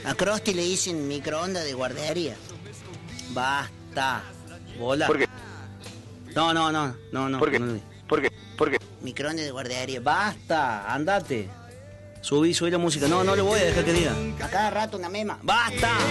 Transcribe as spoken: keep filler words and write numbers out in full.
A Krusty le dicen microondas de guardería. Basta. Bola. ¿Por qué? No, no, no, no, no. ¿Por qué? no. ¿Por qué? ¿Por qué? Microondas de guardería. Basta, andate. Subí, subí la música. No, no le voy a dejar que diga. A cada rato una mema. ¡Basta!